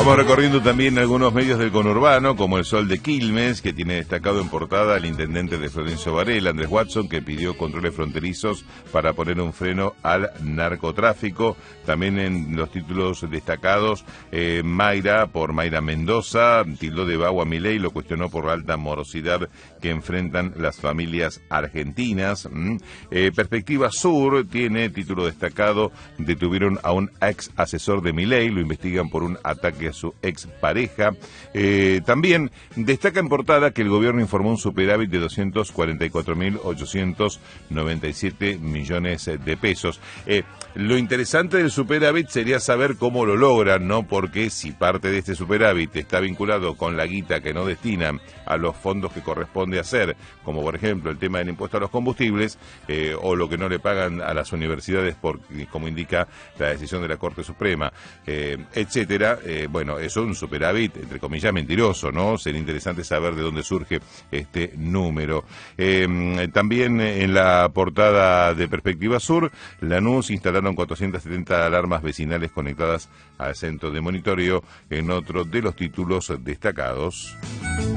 Vamos recorriendo también algunos medios del conurbano, como El Sol de Quilmes, que tiene destacado en portada al intendente de Florencio Varela, Andrés Watson, que pidió controles fronterizos para poner un freno al narcotráfico. También en los títulos destacados, Mayra Mendoza, tildó de vago a Milei, lo cuestionó por la alta morosidad que enfrentan las familias argentinas. Perspectiva Sur tiene título destacado, detuvieron a un ex asesor de Milei, lo investigan por un ataque a su expareja. También destaca en portada que el gobierno informó un superávit de 244.897 millones de pesos. Lo interesante del superávit sería saber cómo lo logran, ¿no? Porque si parte de este superávit está vinculado con la guita que no destinan a los fondos que corresponde hacer, como por ejemplo el tema del impuesto a los combustibles, o lo que no le pagan a las universidades, como indica la decisión de la Corte Suprema, etcétera, bueno, eso es un superávit, entre comillas, mentiroso, ¿no? Sería interesante saber de dónde surge este número. También en la portada de Perspectiva Sur, Lanús instalaron 470 alarmas vecinales conectadas al centro de monitoreo, en otro de los títulos destacados.